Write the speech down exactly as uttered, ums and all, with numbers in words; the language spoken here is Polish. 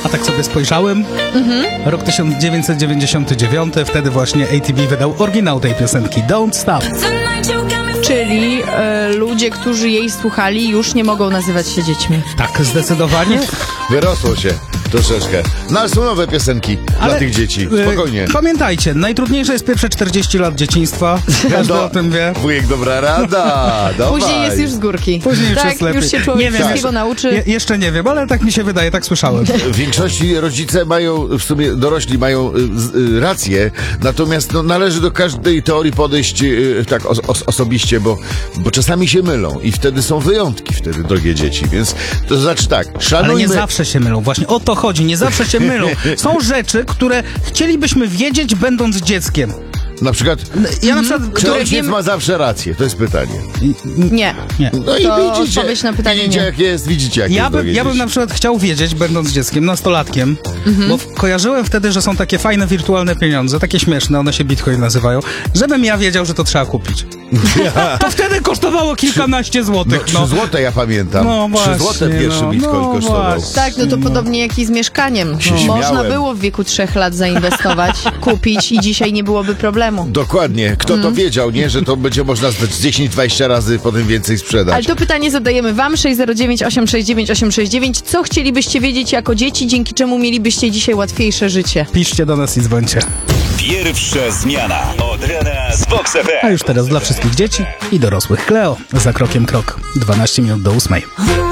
tak sobie spojrzałem, mhm. rok tysiąc dziewięćset dziewięćdziesiąty dziewiąty, wtedy właśnie A T V wydał oryginał tej piosenki Don't Stop. Czyli e, ludzie, którzy jej słuchali, już nie mogą nazywać się dziećmi. Tak, zdecydowanie. Wyrosło się troszeczkę. No ale są nowe piosenki Ale, dla tych dzieci. Spokojnie. Y, pamiętajcie, najtrudniejsze jest pierwsze czterdzieści lat dzieciństwa. Każdy Do, o tym wie. Wujek, dobra rada. Później jest już z górki. Później już tak, jest lepiej. już się człowiek nie wiem, wszystkiego jeszcze, nauczy. Je, jeszcze nie wiem, ale tak mi się wydaje, tak słyszałem. W większości rodzice mają, w sumie dorośli mają y, y, rację, natomiast no, należy do każdej teorii podejść y, tak os, os, osobiście, bo, bo czasami się mylą i wtedy są wyjątki, wtedy, drogie dzieci, więc to znaczy tak, szanujmy... Ale nie zawsze się mylą, właśnie o to chodzi, nie zawsze się mylą. Są rzeczy, które chcielibyśmy wiedzieć, będąc dzieckiem. Na przykład, Ja na przykład... czy ojciec wiemy- ma zawsze rację? To jest pytanie. Nie. Nie. No i To widzicie, odpowiedź na pytanie widzicie nie. jak jest, widzicie jak Ja jest, bym, drogie ja bym dzieci. na przykład chciał wiedzieć, będąc dzieckiem, nastolatkiem, Mhm. bo w- kojarzyłem wtedy, że są takie fajne wirtualne pieniądze, takie śmieszne, one się bitcoin nazywają, żebym ja wiedział, że to trzeba kupić. To wtedy kosztowało kilkanaście No, złotych, trzy no. złote ja pamiętam. No trzy właśnie, złote pierwszy no, bitcoin no kosztował. właśnie. Tak, no to podobnie jak i z mieszkaniem. Się Można śmiałem. było w wieku trzech lat zainwestować, kupić i dzisiaj nie byłoby problemu. Dokładnie. Kto Mhm. to wiedział, nie? Że to będzie można z dziesięć dwadzieścia razy potem więcej sprzedać. Ale to pytanie zadajemy wam, sześć zero dziewięć osiem sześć dziewięć osiem sześć dziewięć. Co chcielibyście wiedzieć jako dzieci, dzięki czemu mielibyście dzisiaj łatwiejsze życie? Piszcie do nas i dzwońcie. Pierwsza zmiana od rana z Vox F M. A już teraz dla wszystkich dzieci i dorosłych Kleo. Za krokiem krok. dwanaście minut do ósmej.